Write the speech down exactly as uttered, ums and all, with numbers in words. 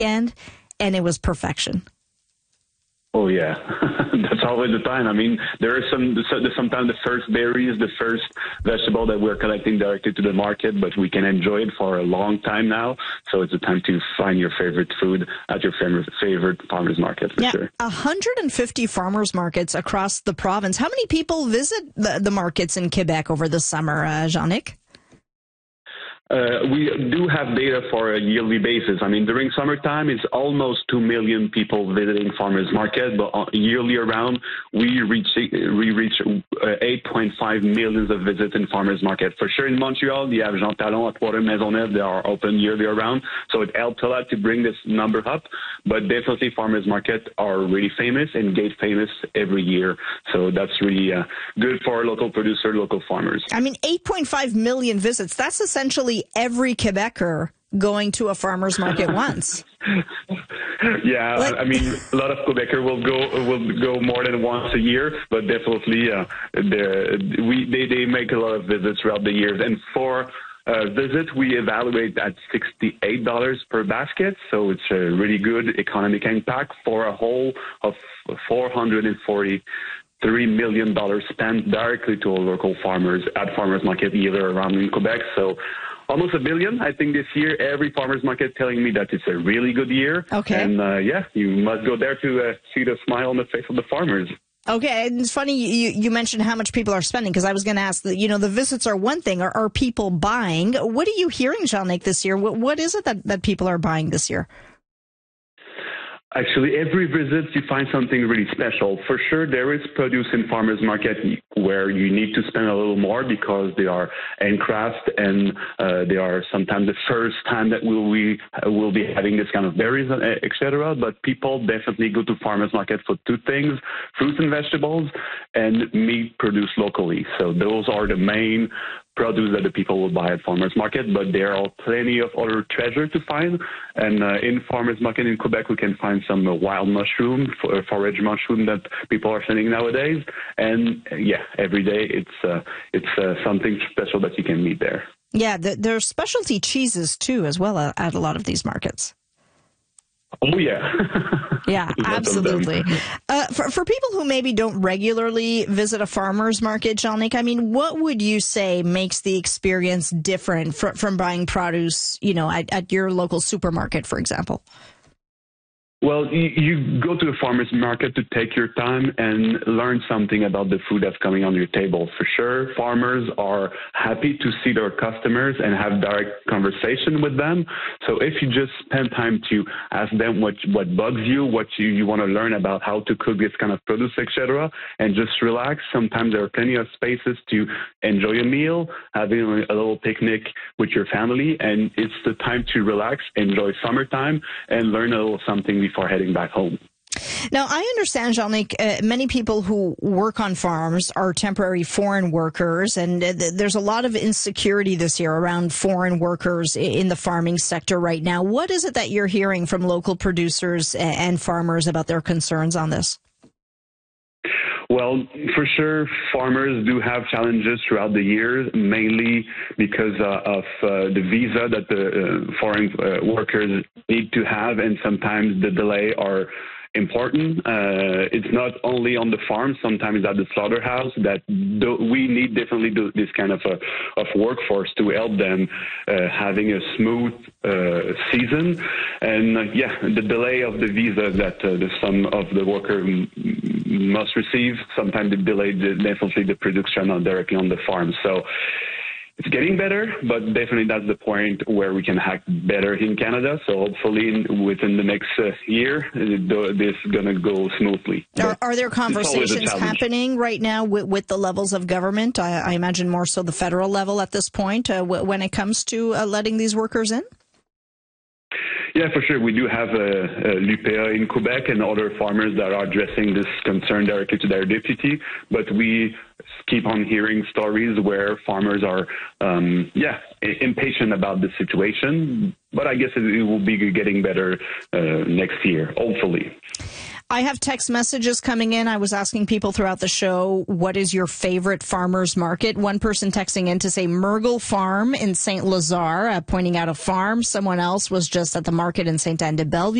weekend, and it was perfection. Oh, yeah. That's always the time. I mean, there are some, sometimes the first berries, the first vegetable that we're collecting directly to the market, but we can enjoy it for a long time now. So it's a time to find your favorite food at your favorite, favorite farmer's market, for yeah, sure. one hundred fifty farmers markets across the province. How many people visit the, the markets in Quebec over the summer, uh, Jean-Nic? Uh, we do have data for a yearly basis. I mean, during summertime, it's almost two million people visiting farmers market, but yearly around, we reach we reach uh, eight point five millions of visits in farmers market. For sure, in Montreal, you have Jean Talon at Water Maisonneuve. They are open yearly around, so it helped a lot to bring this number up. But definitely, farmers market are really famous and get famous every year. So that's really uh, good for local producer, local farmers. I mean, eight point five million visits. That's essentially every Quebecer going to a farmer's market once. Yeah, like, I mean, a lot of Quebecers will go will go more than once a year, but definitely uh, we they, they make a lot of visits throughout the years. And for uh, visit, we evaluate at sixty-eight dollars per basket, so it's a really good economic impact for a whole of four hundred forty-three million dollars spent directly to all local farmers at farmers market either around in Quebec. So almost a billion, I think, this year. Every farmer's market telling me that it's a really good year. Okay. And, uh, yeah, you must go there to uh, see the smile on the face of the farmers. Okay. And it's funny you, you mentioned how much people are spending, because I was going to ask, that, you know, the visits are one thing. Are, are people buying? What are you hearing, Jean-Nic, this year? What, what is it that, that people are buying this year? Actually, every visit you find something really special. For sure, there is produce in farmers market where you need to spend a little more because they are handcrafted and uh, they are sometimes the first time that we'll, we will be having this kind of berries, et cetera. But people definitely go to farmers market for two things: fruits and vegetables, and meat produced locally. So those are the main produce that the people will buy at farmers market, but there are plenty of other treasure to find. And uh, in farmers market in Quebec, we can find some uh, wild mushroom, uh, forage mushroom that people are selling nowadays. And uh, yeah, every day it's uh, it's uh, something special that you can meet there. Yeah, the, there's specialty cheeses too, as well, uh, at a lot of these markets. Oh, yeah. Yeah, absolutely. Uh, for, for people who maybe don't regularly visit a farmer's market, Jean-Nic, I mean, what would you say makes the experience different fr- from buying produce, you know, at, at your local supermarket, for example? Well, you, you go to the farmer's market to take your time and learn something about the food that's coming on your table. For sure, farmers are happy to see their customers and have direct conversation with them. So if you just spend time to ask them what what bugs you, what you, you want to learn about how to cook this kind of produce, et cetera, and just relax. Sometimes there are plenty of spaces to enjoy a meal, having a little picnic with your family, and it's the time to relax, enjoy summertime, and learn a little something before heading back home. Now, I understand, Jean-Nic, uh, many people who work on farms are temporary foreign workers, and uh, th- there's a lot of insecurity this year around foreign workers in the farming sector right now. What is it that you're hearing from local producers and farmers about their concerns on this? Well, for sure, farmers do have challenges throughout the year, mainly because uh, of uh, the visa that the uh, foreign uh, workers need to have, and sometimes the delay are important. Uh, it's not only on the farm, sometimes at the slaughterhouse that do, we need definitely do this kind of a, of workforce to help them uh, having a smooth uh, season. And uh, yeah, the delay of the visa that uh, the, some of the workers must receive, sometimes it delayed definitely the production on, directly on the farm. So it's getting better, but definitely that's the point where we can act better in Canada. So hopefully in, within the next uh, year, this is going to go smoothly. Are, are there conversations happening right now with, with the levels of government? I, I imagine more so the federal level at this point uh, w- when it comes to uh, letting these workers in? Yeah, for sure. We do have uh, uh, l'U P A in Quebec and other farmers that are addressing this concern directly to their deputy. But we keep on hearing stories where farmers are, um, yeah, impatient about the situation. But I guess it will be getting better uh, next year, hopefully. I have text messages coming in. I was asking people throughout the show, what is your favorite farmer's market? One person texting in to say Murgle Farm in Saint Lazare, uh, pointing out a farm. Someone else was just at the market in Saint Anne de Bellevue.